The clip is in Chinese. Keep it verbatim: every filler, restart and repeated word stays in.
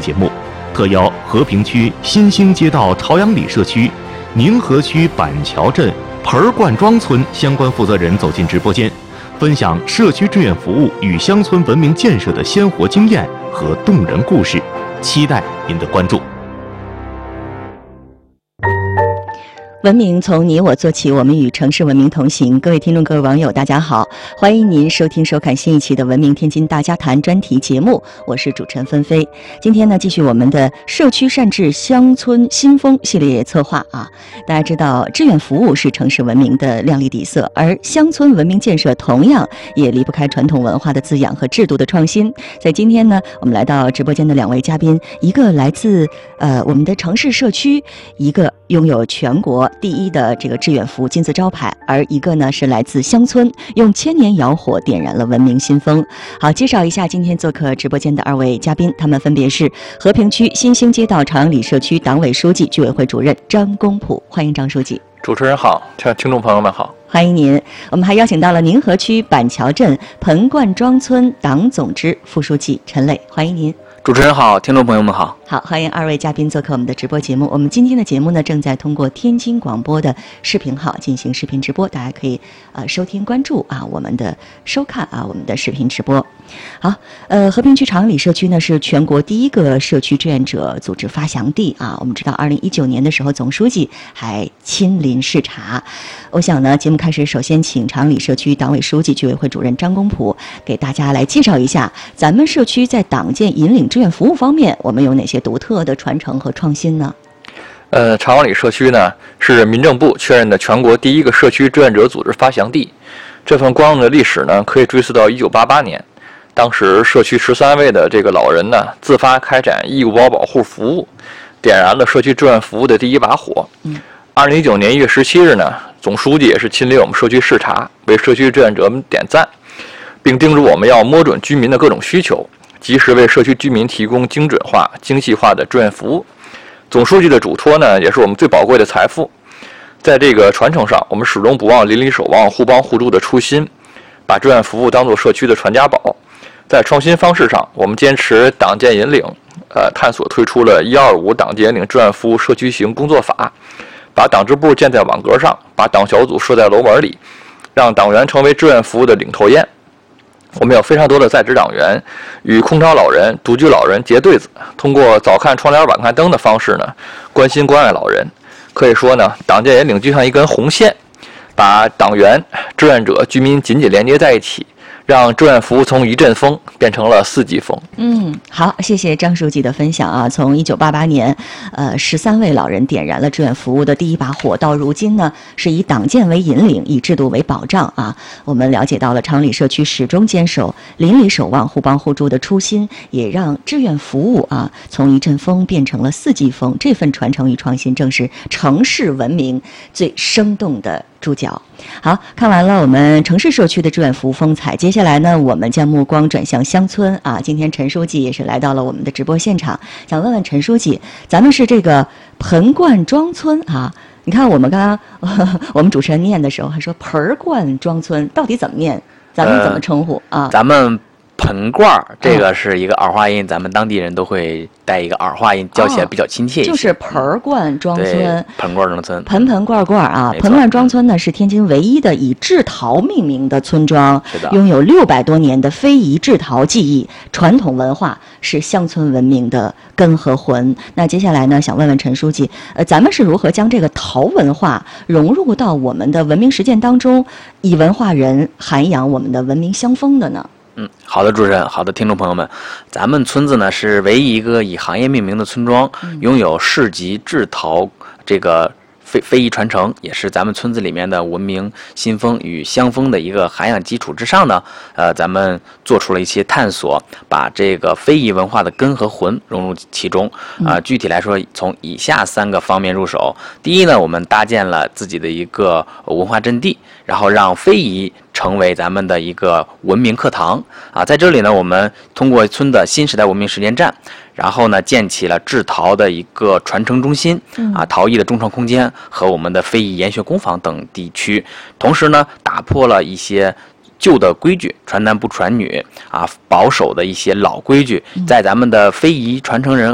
节目，特邀和平区新兴街道朝阳里社区、宁河区板桥镇盆灌庄村相关负责人走进直播间，分享社区志愿服务与乡村文明建设的鲜活经验和动人故事，期待您的关注。 文明从你我做起，我们与城市文明同行。各位听众，各位网友，大家好，欢迎您收听收看新一期的《文明天津大家谈》专题节目，我是主持人芬飞。今天呢，继续我们的社区善治乡村新风系列策划啊。大家知道，志愿服务是城市文明的亮丽底色，而乡村文明建设同样也离不开传统文化的滋养和制度的创新。在今天呢，我们来到直播间的两位嘉宾，一个来自呃我们的城市社区，一个拥有全国第一的这个志愿服务金字招牌，而一个呢是来自乡村，用千年窑火点燃了文明新风。好，介绍一下今天做客直播间的二位嘉宾，他们分别是和平区新兴街道朝阳里社区党委书记、居委会主任张公朴，欢迎张书记。 主持人好，听众朋友们好， 欢迎您。我们还邀请到了宁河区板桥镇盆灌庄村党总支副书记陈磊，欢迎您。 主持人好，听众朋友们好。 好，欢迎二位嘉宾做客我们的直播节目。我们今天的节目呢，正在通过天津广播的视频号进行视频直播，大家可以呃收听关注啊我们的收看啊我们的视频直播。好，呃，和平区朝阳里社区呢是全国第一个社区志愿者组织发祥地啊。我们知道，二零一九年的时候，总书记还亲临视察。我想呢，节目开始，首先请朝阳里社区党委书记、居委会主任张公朴给大家来介绍一下咱们社区在党建引领志愿服务方面，我们有哪些独特的传承和创新呢？ 呃，朝阳里社区呢是民政部确认的全国第一个社区志愿者组织发祥地。这份光荣的历史呢，可以追溯到一九八八年，当时社区十三位的这个老人呢，自发开展义务包保护服务，点燃了社区志愿服务的第一把火。嗯。二零一九年一月十七日呢，总书记也是亲临我们社区视察，为社区志愿者们点赞，并叮嘱我们要摸准居民的各种需求，及时为社区居民提供精准化、精细化的志愿服务。总书记的嘱托呢，也是我们最宝贵的财富。在这个传承上，我们始终不忘邻里守望、互帮互助的初心，把志愿服务当作社区的传家宝。在创新方式上，我们坚持党建引领，呃，探索推出了一二五党建引领志愿服务社区型工作法，把党支部建在网格上，把党小组设在楼门里，让党员成为志愿服务的领头雁。我们有非常多的在职党员与空巢老人、独居老人结对子，通过早看窗帘晚看灯的方式呢，关心关爱老人。可以说呢，党建引领就像一根红线，把党员、志愿者、居民紧紧连接在一起，让志愿服务从一阵风变成了四季风。 嗯，好，谢谢张书记的分享啊。从一九八八年，呃，十三位老人点燃了志愿服务的第一把火，到如今呢，是以党建为引领，以制度为保障啊。我们了解到了朝阳里社区始终坚守邻里守望、互帮互助的初心，也让志愿服务啊从一阵风变成了四季风。这份传承与创新，正是城市文明最生动的注脚。好，看完了我们城市社区的志愿服务风采，接下来呢，我们将目光转向乡村啊。今天陈书记也是来到了我们的直播现场，想问问陈书记，咱们是这个盆灌庄村啊，你看我们刚刚呵呵我们主持人念的时候还说盆灌庄村，到底怎么念？咱们怎么称呼、呃、啊？ 咱们盆罐这个是一个儿化音、嗯，咱们当地人都会带一个儿化音，叫起来比较亲切一些。 哦、就是盆灌庄村， 盆灌庄村， 盆盆罐罐啊。盆灌庄村呢是天津唯一的以制陶命名的村庄，拥有六百多年的非遗制陶技艺，传统文化是乡村文明的根和魂。那接下来呢，想问问陈书记，呃，咱们是如何将这个陶文化融入到我们的文明实践当中，以文化人涵养我们的文明乡风的呢？ 嗯，好的，主持人，好的，听众朋友们，咱们村子呢是唯一一个以行业命名的村庄，嗯、拥有市级制陶这个非非遗传承，也是咱们村子里面的文明新风与乡风的一个涵养基础之上呢，呃，咱们做出了一些探索，把这个非遗文化的根和魂融入其中。啊、呃，具体来说，从以下三个方面入手。第一呢，我们搭建了自己的一个文化阵地，然后让非遗成为咱们的一个文明课堂啊，在这里呢，我们通过村的新时代文明实践站，然后呢，建起了制陶的一个传承中心啊，陶艺的中创空间和我们的非遗研学工坊等地区，同时呢，打破了一些旧的规矩，传男不传女啊，保守的一些老规矩，在咱们的非遗传承人